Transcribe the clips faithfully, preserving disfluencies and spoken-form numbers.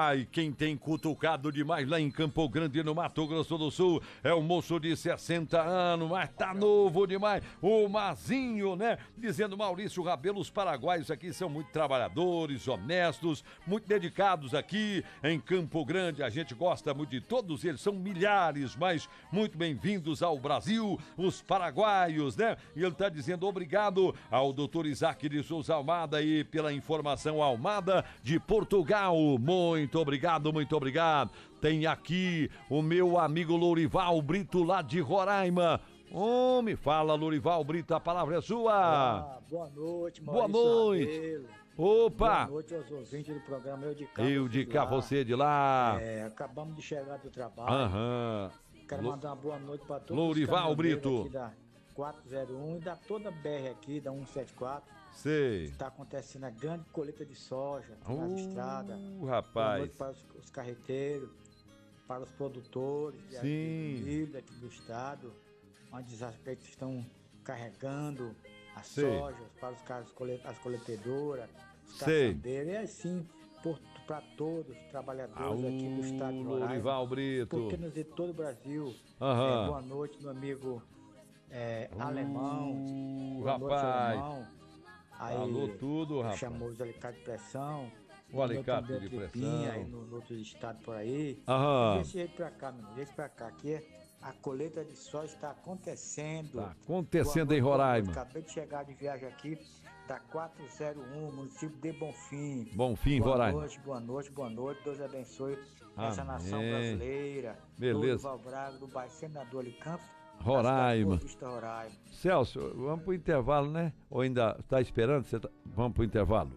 Ai, quem tem cutucado demais lá em Campo Grande, no Mato Grosso do Sul, é um moço de sessenta anos, mas tá novo demais, o Mazinho, né? Dizendo, Maurício Rabelo, os paraguaios aqui são muito trabalhadores, honestos, muito dedicados aqui em Campo Grande. A gente gosta muito de todos eles, são milhares, mas muito bem-vindos ao Brasil, os paraguaios, né? E ele tá dizendo obrigado ao doutor Isaac de Souza Almada aí pela informação, Almada de Portugal. Muito obrigado, muito obrigado. Tem aqui o meu amigo Lourival Brito, lá de Roraima. Homem, fala, Lourival Brito, a palavra é sua. Ah, boa noite, Boa Maurício noite. Rabelo. Opa. Boa noite aos ouvintes do programa Eu de Cá. Eu de cá, você de lá. É, acabamos de chegar do trabalho. Aham. Quero mandar uma boa noite para todos Lourival os Brito aqui da quatrocentos e um e da toda a B R aqui, da cento e setenta e quatro. Sei. Está acontecendo a grande colheita de soja nas Uh, estradas. rapaz. Boa noite para os, os carreteiros, para os produtores de, Sim. de milho aqui do estado, onde os aspectos estão carregando as Sei. sojas para os caras, as coletedoras, os Sei. caçambeiros, e assim para todos os trabalhadores Aú, aqui do estado de Lourival Roraima, Brito. porque nos de todo o Brasil. Aham. É, boa noite, meu amigo é, Uh, alemão. Boa rapaz. noite, alemão. Aí, Falou tudo, rapaz. chamou os alicates de pressão. O alicate também de Tripinha, pressão. aí nos outros estados por aí. Aham. Deixa jeito pra cá, menino. Deixa pra cá. Aqui a colheita de soja está acontecendo. Tá acontecendo Boa em noite, boa Roraima. noite. Acabei de chegar de viagem aqui da quatrocentos e um, município de Bonfim. Bonfim, boa Roraima. Boa noite, boa noite, boa noite. Deus abençoe essa Amém. nação brasileira. Beleza. Do Valbraga, do bairro Senador de Campos. Roraima. Vista, Roraima. Celso, vamos pro intervalo, né? Ou ainda tá esperando? Você tá... Vamos pro intervalo.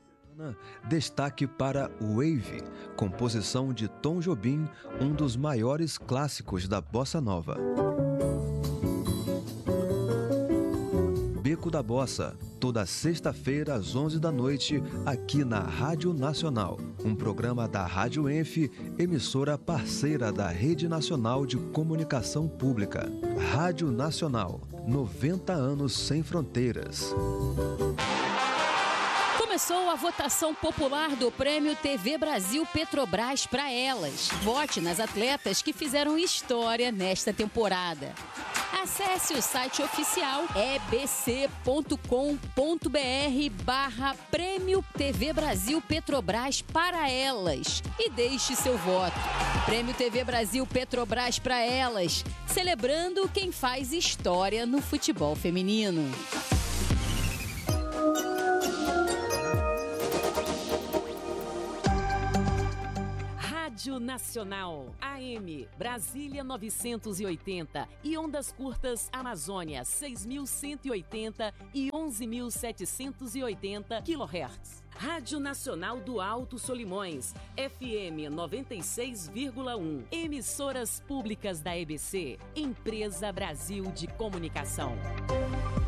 Destaque para Wave, composição de Tom Jobim, um dos maiores clássicos da bossa nova. Beco da Bossa, toda sexta-feira às onze da noite, aqui na Rádio Nacional. Um programa da Rádio Enf, emissora parceira da Rede Nacional de Comunicação Pública. Rádio Nacional, noventa anos sem fronteiras. Começou a votação popular do Prêmio T V Brasil Petrobras para elas. Vote nas atletas que fizeram história nesta temporada. Acesse o site oficial ebc.com.br barra Prêmio T V Brasil Petrobras para elas e deixe seu voto. Prêmio T V Brasil Petrobras para elas, celebrando quem faz história no futebol feminino. Rádio Nacional, A M, Brasília novecentos e oitenta e ondas curtas Amazônia seis mil cento e oitenta e onze mil setecentos e oitenta quilohertz. Rádio Nacional do Alto Solimões, F M noventa e seis vírgula um. Emissoras públicas da E B C, Empresa Brasil de Comunicação.